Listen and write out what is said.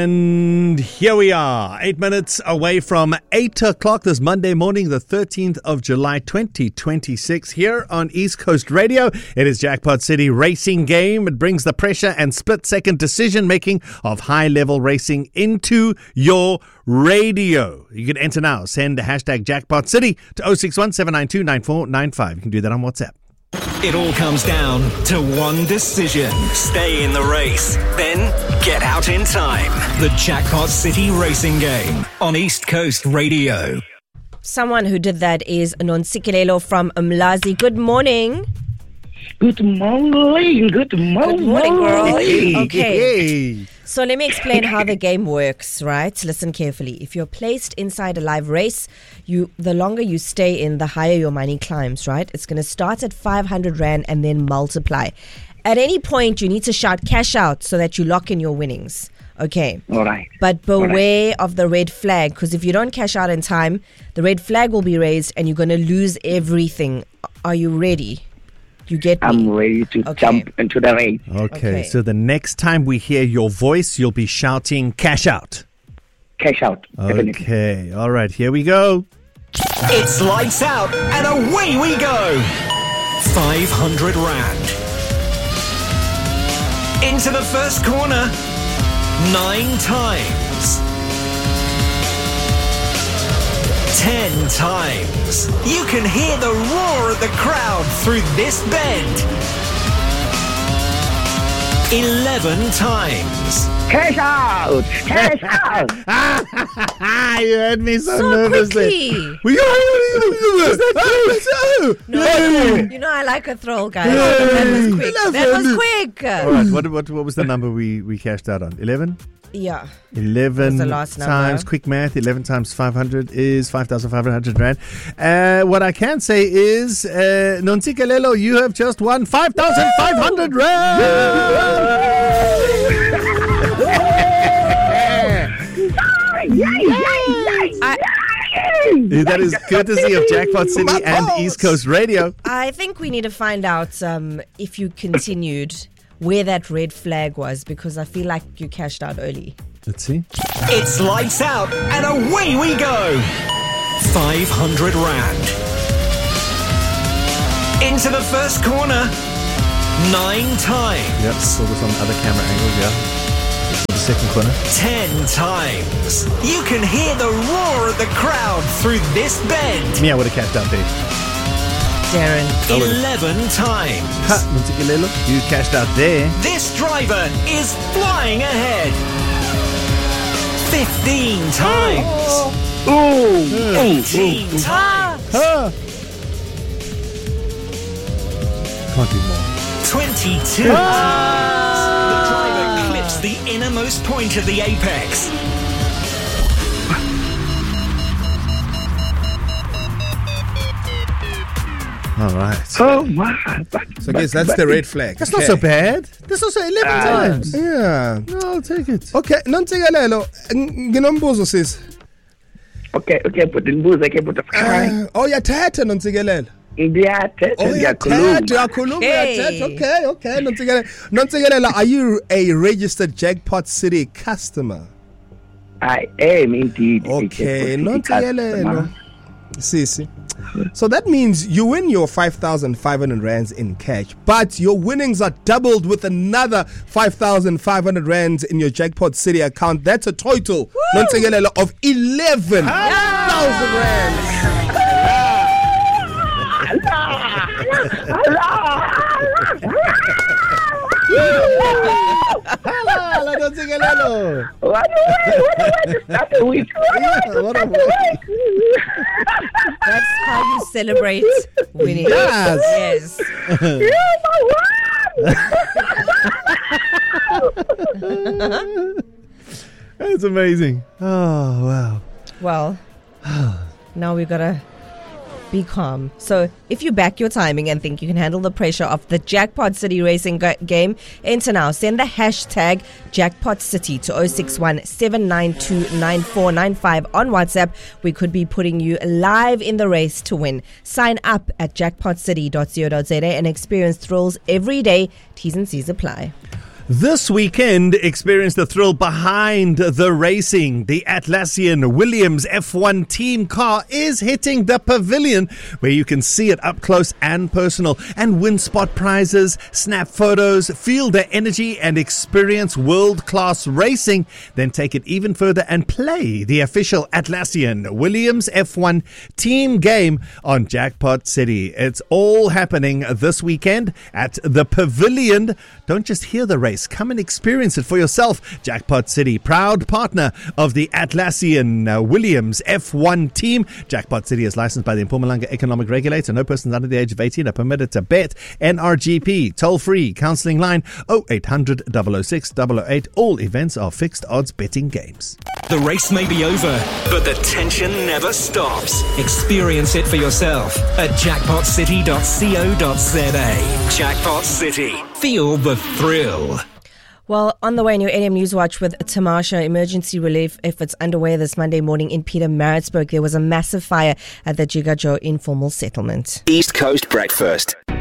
And here we are, 8 minutes away from 8 o'clock this Monday morning, the 13th of July, 2026, here on East Coast Radio. It is Jackpot City Racing Game. It brings the pressure and split-second decision-making of high-level racing into your radio. You can enter now. Send the hashtag Jackpot City to 061 792 9495. You can do that on WhatsApp. It all comes down to one decision. Stay in the race, then get out in time. The Jackpot City Racing Game on East Coast Radio. Someone who did that is Nontsikelelo from Umlazi. Good morning. Good morning. Good morning. Good morning, girl. Hey. Okay. So let me explain how the game works, right? Listen carefully. If you're placed inside a live race, the longer you stay in, the higher your money climbs, right? It's going to start at 500 Rand and then multiply. At any point, you need to shout cash out so that you lock in your winnings. Okay. All right. But beware of the red flag, because if you don't cash out in time, the red flag will be raised and you're going to lose everything. Are you ready? You get me? I'm ready to jump into the race. Okay, so the next time we hear your voice, you'll be shouting cash out. Cash out. Definitely. Okay, all right, here we go. It's lights out and away we go. 500 Rand. Into the first corner. 9 times. 10 times. You can hear the roar of the crowd through this bend. 11 times. Cash out. Cash out. You had me so quickly. We You know I like a thrill, guys. That was quick. All right, what was the number we cashed out on? 11? Yeah. 11 the last number. times, quick math, 11 times 500 is 5,500 Rand. What I can say is, Nontsikelelo, you have just won 5,500 Rand! That is courtesy of Jackpot City and East Coast Radio. I think we need to find out if you continued where that red flag was, because I feel like you cashed out early. Let's see. It's lights out and away we go. 500 Rand. Into the first corner. 9 times. Yep, saw this on the other camera angle, yeah. The second corner. 10 times. You can hear the roar of the crowd through this bend. Me, I would have cashed out there. Darren. 11 times. Nontsikelelo, you cashed out there. This driver is flying ahead. 15 times. 18 times. Can't do more. 22 times. The driver clips the innermost point of the apex. All right. Oh, my. So I guess that's the red flag. That's not so bad. That's also 11 times. Yeah. No, I'll take it. Okay, Nontsikelelo, nginombuzo sis. Okay, but the booze, okay, but the fine. Uyathetha Nontsikelelo. Ndiyakhuluma. Uyathetha. Okay, Nontsikelelo, are you a registered Jackpot City customer? I am indeed. Okay, Nontsikelelo. Sisi. So that means you win your 5,500 Rands in cash, but your winnings are doubled with another 5,500 Rands in your Jackpot City account. That's a total, Nontsikelelo, of 11,000 Rands. Hello, Nontsikelelo. What a week. That's how you celebrate winning. Yes. That's amazing. Oh, wow. Well, now we've got to be calm. So if you back your timing and think you can handle the pressure of the Jackpot City Racing Game, enter now. Send the hashtag Jackpot City to 061 792 9495 on WhatsApp. We could be putting you live in the race to win. Sign up at jackpotcity.co.za and experience thrills every day. T's and C's apply. This weekend, experience the thrill behind the racing. The Atlassian Williams F1 team car is hitting the pavilion, where you can see it up close and personal and win spot prizes, snap photos, feel the energy and experience world-class racing. Then take it even further and play the official Atlassian Williams F1 team game on Jackpot City. It's all happening this weekend at the pavilion. Don't just hear the race. Come and experience it for yourself. Jackpot City, proud partner of the Atlassian Williams F1 team. Jackpot City is licensed by the Mpumalanga Economic Regulator. No persons under the age of 18 are permitted to bet. NRGP, toll-free counselling line 0800 006 008. All events are fixed odds betting games. The race may be over, but the tension never stops. Experience it for yourself at jackpotcity.co.za. Jackpot City. Feel the thrill. Well, on the way in your AM News Watch with Tamasha, emergency relief efforts underway this Monday morning in Pietermaritzburg. There was a massive fire at the Jigajo informal settlement. East Coast Breakfast.